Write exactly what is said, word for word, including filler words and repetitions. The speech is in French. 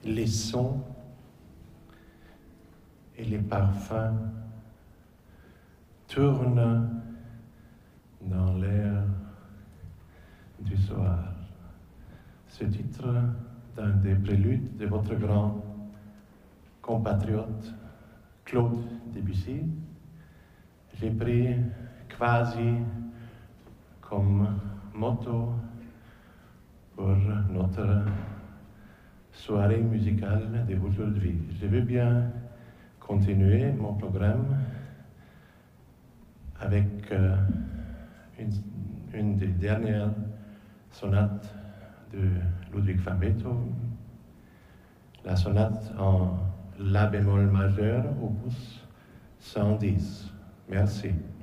les sons et les parfums tournent dans l'air du soir. Ce titre d'un des préludes de votre grand compatriote Claude Debussy, j'ai pris quasi comme motto pour notre soirée musicale d'aujourd'hui. Je veux bien continuer mon programme avec euh, une, une des dernières sonates de Ludwig van Beethoven, la sonate en La bémol majeur, opus cent dix. Merci.